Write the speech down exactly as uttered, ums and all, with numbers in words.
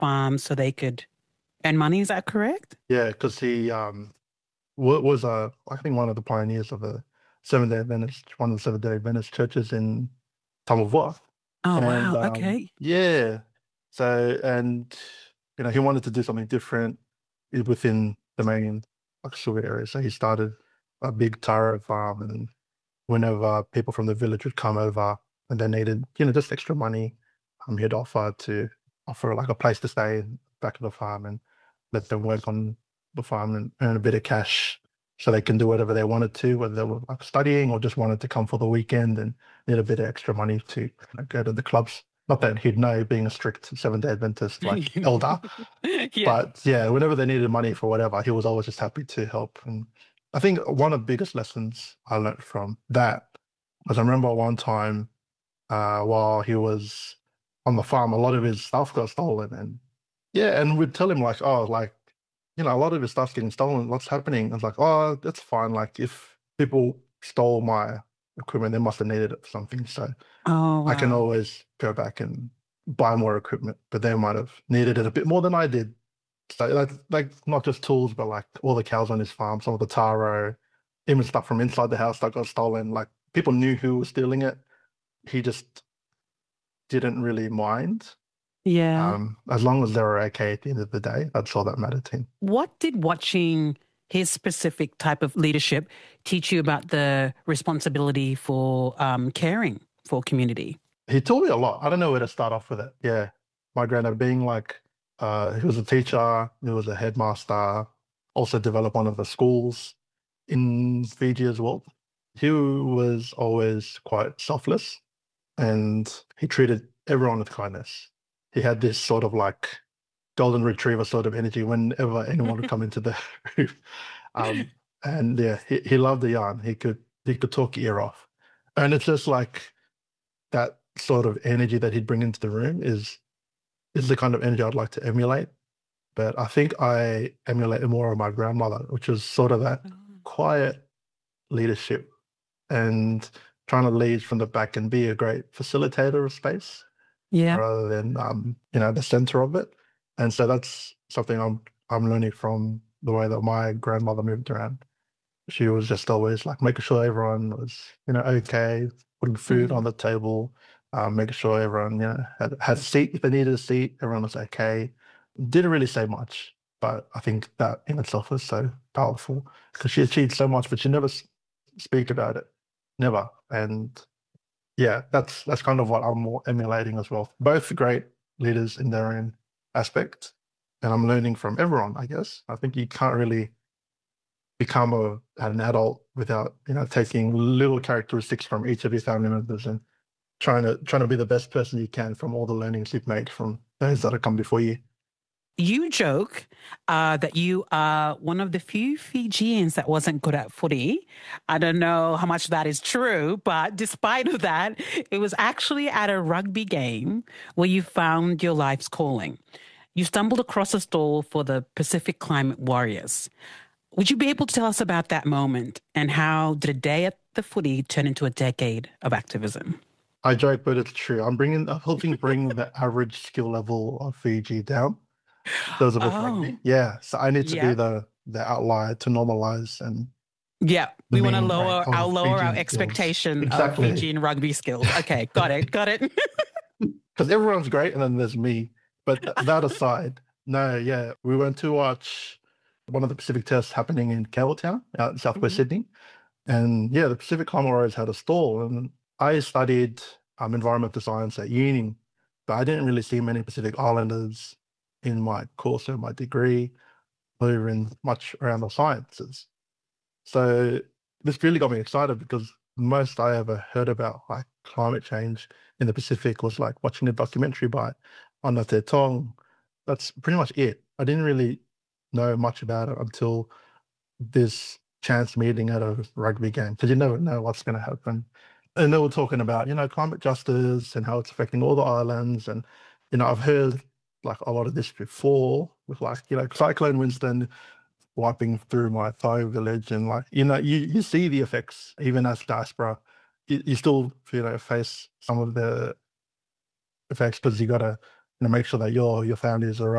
farm so they could earn money. Is that correct? Yeah, because he um wa- was uh I think one of the pioneers of the Seventh Day Adventist, one of the Seventh Day Adventist churches in Tamavua. Oh, And wow. um Okay. yeah, so and you know he wanted to do something different i- within the main like sugar area. So he started a big taro farm, and whenever people from the village would come over and they needed, you know, just extra money, um, he'd offer to offer like a place to stay back at the farm and let them work on the farm and earn a bit of cash so they can do whatever they wanted to, whether they were like studying or just wanted to come for the weekend and need a bit of extra money to, you know, go to the clubs. Not that he'd know, being a strict Seventh Day Adventist like elder, Yeah. but yeah, whenever they needed money for whatever, he was always just happy to help. And I think one of the biggest lessons I learned from that was I remember one time uh, while he was on the farm, a lot of his stuff got stolen. And yeah, and we'd tell him like, oh, like, you know, a lot of his stuff's getting stolen. What's happening? I was like, oh, that's fine. Like if people stole my equipment, they must have needed it for something. So Oh, I can wow. always go back and buy more equipment, but they might have needed it a bit more than I did. So like, like not just tools, but like all the cows on his farm, some of the taro, even stuff from inside the house that got stolen. Like people knew who was stealing it. He just didn't really mind. Yeah. Um, as long as they were okay at the end of the day, that's all that mattered to him. What did watching his specific type of leadership teach you about the responsibility for um, caring for community? He taught me a lot. I don't know where to start off with it. Yeah. My granddad being like, uh, he was a teacher, he was a headmaster, also developed one of the schools in Fiji as well. He was always quite selfless and he treated everyone with kindness. He had this sort of like golden retriever sort of energy whenever anyone would come into the room. Um, and yeah, he, he loved the yarn. He could he could talk your ear off. And it's just like that sort of energy that he'd bring into the room is is the kind of energy I'd like to emulate. But I think I emulated more of my grandmother, which was sort of that quiet leadership and trying to lead from the back and be a great facilitator of space Yeah. rather than um, you know, the center of it. And so that's something I'm I'm learning from the way that my grandmother moved around. She was just always like making sure everyone was, you know, okay, putting food on Mm. the table, um, making sure everyone, you know, had, had a seat if they needed a seat, everyone was okay. Didn't really say much, but I think that in itself was so powerful because she achieved so much, but she never s- speak about it, never. And yeah, that's that's kind of what I'm more emulating as well. Both great leaders in their own aspect, and I'm learning from everyone, I guess. I think you can't really become a an adult without, you know, taking little characteristics from each of your family members and trying to trying to be the best person you can from all the learnings you've made from those that have come before you. You joke uh, that you are one of the few Fijians that wasn't good at footy. I don't know how much that is true, but despite of that, it was actually at a rugby game where you found your life's calling. You stumbled across a stall for the Pacific Climate Warriors. Would you be able to tell us about that moment and how did a day at the footy turn into a decade of activism? I joke, but it's true. I'm bringing, I'm helping bring the average skill level of Fiji down because of with Oh, rugby. Yeah, so I need to be yeah. the the outlier to normalize and Yeah, the we want to mean rate lower our of lower our Fijian skills. expectation of Exactly. Fijian rugby skills. Okay, got it, got it. Because everyone's great and then there's me. But th that aside, no, yeah, we went to watch one of the Pacific tests happening in Campbelltown out in Southwest Mhm. Sydney. And yeah, the Pacific Climate Warriors had a stall. And I studied um, environmental science at uni, but I didn't really see many Pacific Islanders in my course or my degree or even much around the sciences. So this really got me excited because most I ever heard about like climate change in the Pacific was like watching a documentary by Anna Te Tong. That's pretty much it. I didn't really know much about it until this chance meeting at a rugby game because you never know what's going to happen. And they were talking about, you know, climate justice and how it's affecting all the islands. And, you know, I've heard like a lot of this before with like, you know, Cyclone Winston wiping through my Thai village and like, you know, you, you see the effects even as diaspora. You, you still, you know, face some of the effects because you got to know, make sure that your your family is all right.